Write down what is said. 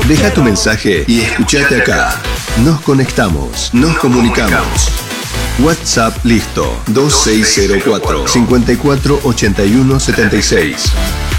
Deja tu mensaje y escuchate acá. Nos conectamos, nos comunicamos. WhatsApp listo 2604 5481 76.